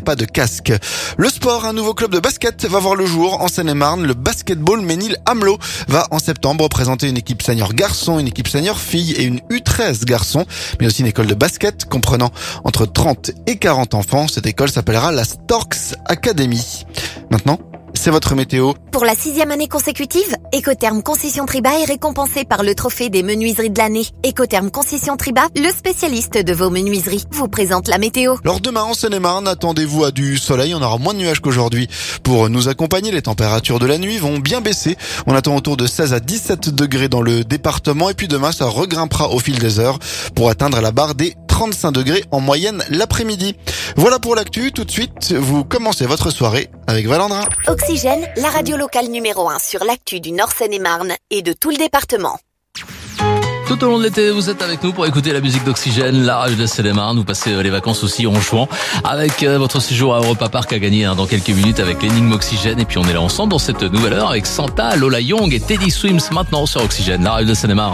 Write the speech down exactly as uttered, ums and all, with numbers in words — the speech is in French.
pas de casque. Le sport, un nouveau club de basket va voir le jour en Seine-et-Marne. Le Basketball Ménil-Amelot va en septembre présenter une équipe senior garçon, une équipe senior filles et une U treize garçons, mais aussi une école de basket comprenant entre trente et quarante enfants. Cette école s'appellera la Storks Academy. Maintenant, c'est votre météo. Pour la sixième année consécutive, Écotherm Concession Triba est récompensé par le trophée des menuiseries de l'année. Écotherm Concession Triba, le spécialiste de vos menuiseries, vous présente la météo. Alors demain en Seine-et-Marne, attendez-vous à du soleil, on aura moins de nuages qu'aujourd'hui. Pour nous accompagner, les températures de la nuit vont bien baisser. On attend autour de seize à dix-sept degrés dans le département et puis demain ça regrimpera au fil des heures pour atteindre la barre des trente-cinq degrés en moyenne l'après-midi. Voilà pour l'actu, tout de suite, vous commencez votre soirée avec Valandrin. Oxygène, la radio locale numéro un sur l'actu du Nord Seine-et-Marne et de tout le département. Tout au long de l'été, vous êtes avec nous pour écouter la musique d'Oxygène, la radio de Seine-et-Marne. Vous passez les vacances aussi en jouant avec votre séjour à Europa Park à gagner hein, dans quelques minutes avec l'énigme Oxygène. Et puis on est là ensemble dans cette nouvelle heure avec Santa, Lola Young et Teddy Swims maintenant sur Oxygène, la radio de Seine-et-Marne.